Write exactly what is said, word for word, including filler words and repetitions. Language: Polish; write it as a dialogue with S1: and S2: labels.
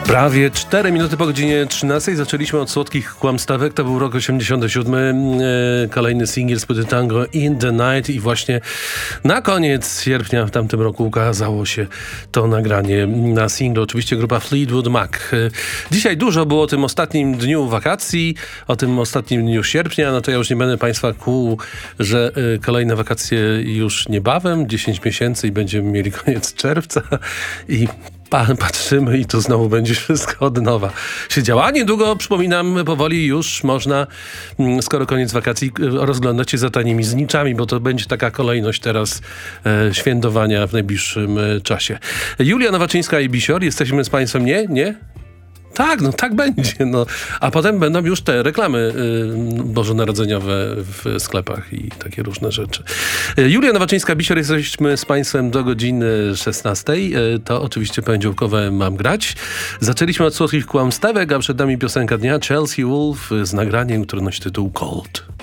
S1: Prawie cztery minuty po godzinie trzynastej zaczęliśmy od słodkich kłamstawek. To był rok osiemdziesiąty siódmy. E, kolejny singiel z płyty Tango in the Night i właśnie na koniec sierpnia w tamtym roku ukazało się to nagranie na singlu. Oczywiście grupa Fleetwood Mac. E, dzisiaj dużo było o tym ostatnim dniu wakacji, o tym ostatnim dniu sierpnia. No to ja już nie będę Państwa kłuł, że e, kolejne wakacje już niebawem, dziesięć miesięcy i będziemy mieli koniec czerwca i patrzymy i to znowu będzie wszystko od nowa się działo. A niedługo, przypominam, powoli już można, skoro koniec wakacji, rozglądać się za tanimi zniczami, bo to będzie taka kolejność teraz e, świętowania w najbliższym e, czasie. Julia Nowaczyńska i Bisior, jesteśmy z Państwem, nie? Nie? Tak, no tak będzie. No. A potem będą już te reklamy y, bożonarodzeniowe w sklepach i takie różne rzeczy. Y, Julia Nowaczyńska-Bisior, jesteśmy z Państwem do godziny szesnastej. Y, to oczywiście poniedziałkowe Mam grać. Zaczęliśmy od słodkich kłamstewek, a przed nami piosenka dnia Chelsea Wolfe z nagraniem, które nosi tytuł Cold.